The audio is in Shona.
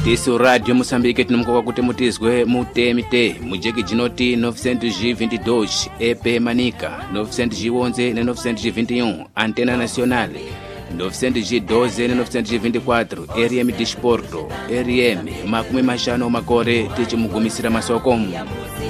Tisu Radio Moçambique tinamkoka kuti mutizwe mutemite mujeki jinoti 922 EP Manica 911 na 921 Antena Nacional 912 na 924 RM Disporto RM makumi mashano makore tichimugumisira masoko.